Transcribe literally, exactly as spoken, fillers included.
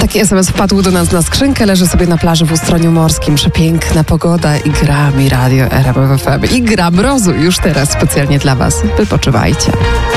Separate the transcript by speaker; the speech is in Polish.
Speaker 1: Taki es em es wpadł do nas na skrzynkę, leży sobie na plaży w Ustroniu Morskim. Przepiękna pogoda i gra mi radio R M F F M. I gra mrozu już teraz specjalnie dla Was. Wypoczywajcie.